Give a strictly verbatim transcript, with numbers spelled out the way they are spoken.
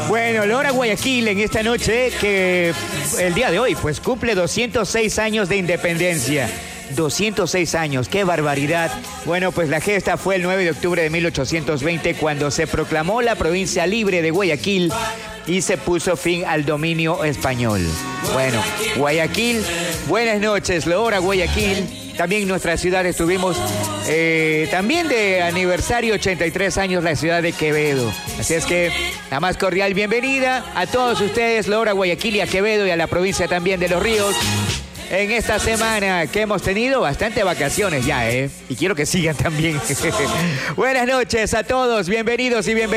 Bueno, Lora Guayaquil en esta noche, que el día de hoy, pues cumple doscientos seis años de independencia. doscientos seis años, qué barbaridad. Bueno, pues la gesta fue el nueve de octubre de mil ochocientos veinte cuando se proclamó la provincia libre de Guayaquil y se puso fin al dominio español. Bueno, Guayaquil, buenas noches, Lora Guayaquil. También en nuestra ciudad estuvimos eh, también de aniversario ochenta y tres años la ciudad de Quevedo. Así es que la más cordial bienvenida a todos ustedes, Lora Guayaquil y a Quevedo y a la provincia también de Los Ríos. En esta semana que hemos tenido bastante vacaciones ya, ¿eh? Y quiero que sigan también. Buenas noches a todos, bienvenidos y bienvenidos.